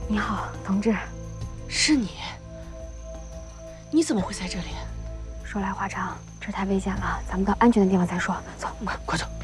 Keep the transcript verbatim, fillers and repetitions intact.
你好，同志。 是你？你怎么会在这里？ 说来话长，这太危险了，咱们到安全的地方再说。走， 快快走。